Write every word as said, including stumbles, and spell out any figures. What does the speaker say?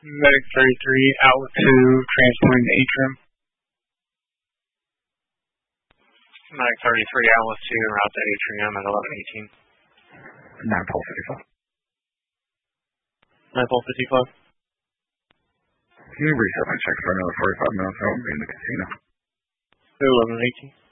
Medic thirty-three, outlet two, transporting the atrium. Medic thirty-three, outlet two, route to atrium at eleven eighteen. nine twelve fifty-five. nine twelve fifty-five. Can you reset my check for another forty-five minutes? I won't be in the casino. eleven eighteen.